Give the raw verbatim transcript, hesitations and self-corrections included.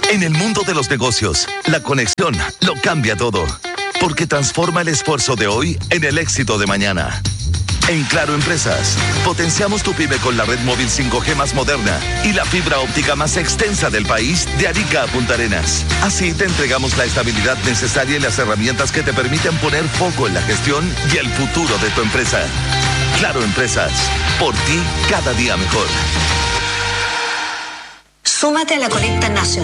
En el mundo de los negocios, la conexión lo cambia todo, porque transforma el esfuerzo de hoy en el éxito de mañana. En Claro Empresas, potenciamos tu pyme con la red móvil cinco G más moderna y la fibra óptica más extensa del país, de Arica a Punta Arenas. Así te entregamos la estabilidad necesaria y las herramientas que te permiten poner foco en la gestión y el futuro de tu empresa. Claro Empresas, por ti cada día mejor. Súmate a la colecta nacional.